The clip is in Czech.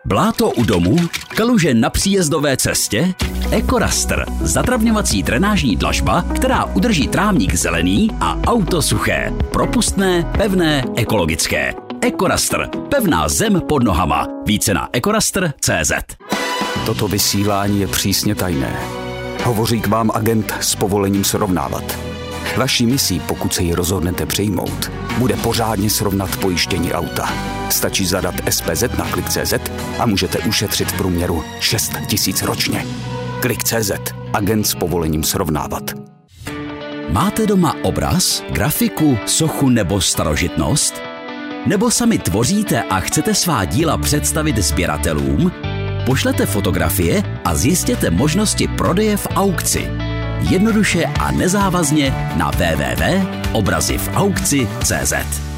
Bláto u domu, kaluže na příjezdové cestě, EcoRaster, zatravňovací drenážní dlažba, která udrží trávník zelený a auto suché, propustné, pevné, ekologické. EcoRaster, pevná zem pod nohama. Více na ecoraster.cz. Toto vysílání je přísně tajné. Hovoří k vám agent s povolením srovnávat. Vaší misí, pokud se ji rozhodnete přijmout, bude pořádně srovnat pojištění auta. Stačí zadat SPZ na Klik.cz a můžete ušetřit v průměru 6 000 ročně. Klik.cz. Agent s povolením srovnávat. Máte doma obraz, grafiku, sochu nebo starožitnost? Nebo sami tvoříte a chcete svá díla představit sběratelům? Pošlete fotografie a zjistěte možnosti prodeje v aukci. Jednoduše a nezávazně na www.obrazivaukci.cz.